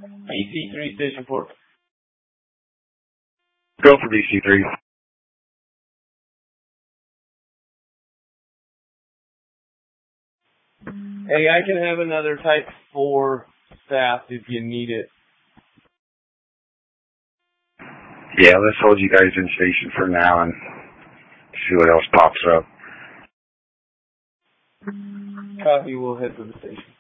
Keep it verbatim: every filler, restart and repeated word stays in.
E C three Station four. Go for D C three. Hey, I can have another Type four staff if you need it. Yeah, let's hold you guys in station for now and see what else pops up. Copy, we'll head to the station.